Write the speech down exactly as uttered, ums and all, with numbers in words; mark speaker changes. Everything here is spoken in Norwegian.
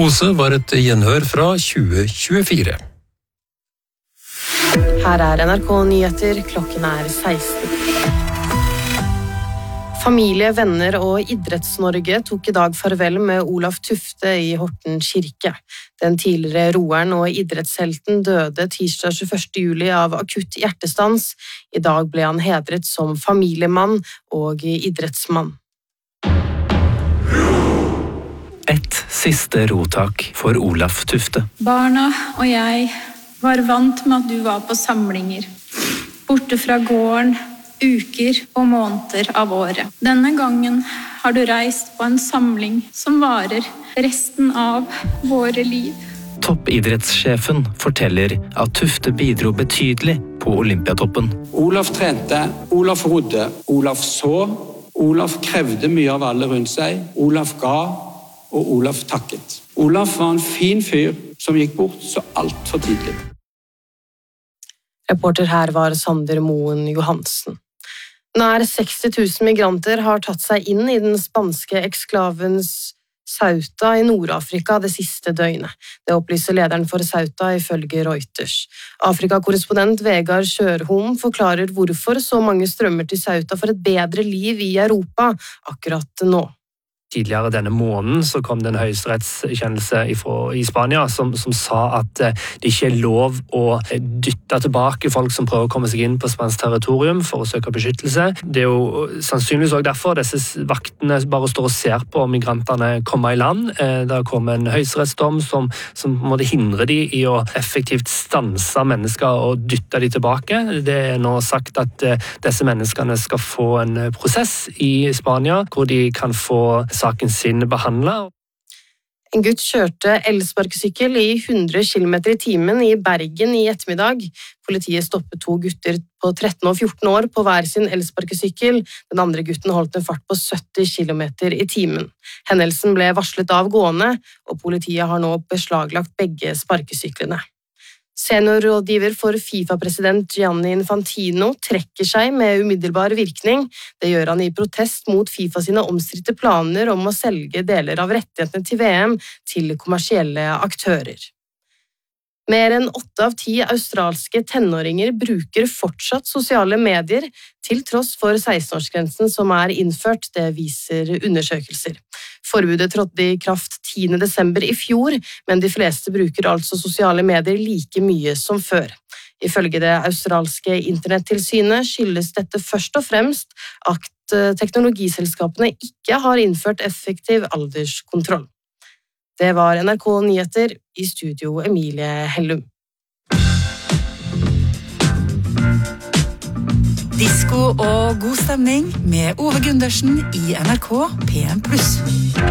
Speaker 1: Psykose var et gjenhør fra tjue tjuefire.
Speaker 2: Her er N R K Nyheter, klokken er seksten. Familie, venner og Idretts-Norge tok i dag farvel med Olaf Tufte i Horten kirke. Den tidligere roeren og idrettshelten døde tirsdag tjueførste juli av akutt hjertestans. I dag ble han hedret som familiemann og idrettsmann.
Speaker 3: Et siste rotak for Olaf Tufte.
Speaker 4: Barna og jeg var vant med at du var på samlinger, borte fra gården, uker og måneder av året. Denne gangen har du reist på en samling som varer resten av våre liv.
Speaker 3: Toppidrettssjefen forteller at Tufte bidro betydelig på Olympiatoppen.
Speaker 5: Olaf trente, Olaf rodde, Olaf så, Olaf krevde mye av alle rundt seg, Olaf ga, og Olaf takket. Olaf var en fin fyr som gikk bort så alt for tidlig.
Speaker 2: Reporter her var Sander Moen Johansen. Nær seksti tusen migranter har tatt seg inn i den spanske eksklavens Ceuta i Nord-Afrika det siste døgnet. Det opplyser lederen for Ceuta ifølge Reuters. Afrika-korrespondent Vegard Kjørholm forklarer hvorfor så mange strømmer til Ceuta for et bedre liv i Europa akkurat nå.
Speaker 6: Tidligere denne måneden så kom det en høyesterettskjennelse i Spania som, som sa at det ikke er lov å dytte tilbake folk som prøver å komme seg inn på spansk territorium for å søke beskyttelse. Det er jo sannsynligvis også derfor disse vaktene bare står og ser på migrantene komme i land. Det kom en høyesterettsdom som, som måtte hindre de i å effektivt stanse mennesker og dytte de tilbake. Det er nå sagt at disse menneskene skal få en prosess i Spania hvor de kan få saken sin behandlet.
Speaker 2: En gutt kjørte elsparkesykkel i hundre kilometer i timen i Bergen i ettermiddag. Politiet stoppet to gutter på tretten og fjorten år på hver sin elsparkesykkel. Den andre gutten holdt en fart på sytti kilometer i timen. Hendelsen ble varslet av gående, og politiet har nå beslaglagt begge sparkesyklene. Seniorrådgiver for FIFA-president Gianni Infantino trekker seg med umiddelbar virkning. Det gjør han i protest mot FIFA sine omstridte planer om å selge deler av rettighetene til V M til kommersielle aktører. Mer enn åtte av ti australske tenåringer bruker fortsatt sosiale medier, til tross for seksten-årsgrensen som er innført, det viser undersøkelser. Forbudet trådte i kraft tiende desember i fjor, men de fleste bruker altså sosiale medier like mye som før. Ifølge det australske internettilsynet skyldes dette først og fremst at teknologiselskapene ikke har innført effektiv alderskontroll. Det var N R K Nyheter, i studio Emilie Hellum.
Speaker 7: Disko og god stemning med Ove Gundersen i N R K P en pluss.